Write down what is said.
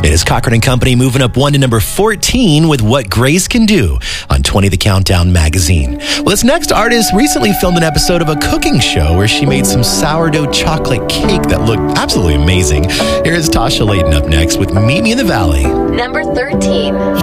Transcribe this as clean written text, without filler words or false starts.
It is Cochran & Company moving up one to number 14 with What Grace Can Do on 20 The Countdown magazine. Well, this next artist recently filmed an episode of a cooking show where she made some sourdough chocolate cake that looked absolutely amazing. Here is Tasha Layton up next with Meet Me in the Valley. Number 13.